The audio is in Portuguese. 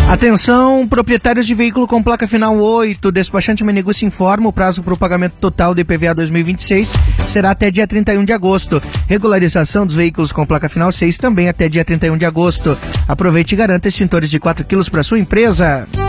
Atenção, proprietários de veículo com placa final 8, despachante Meneguzzi informa o prazo para o pagamento total do IPVA 2026 será até dia 31 de agosto. Regularização dos veículos com placa final 6 também até dia 31 de agosto. Aproveite e garanta extintores de 4 quilos para sua empresa.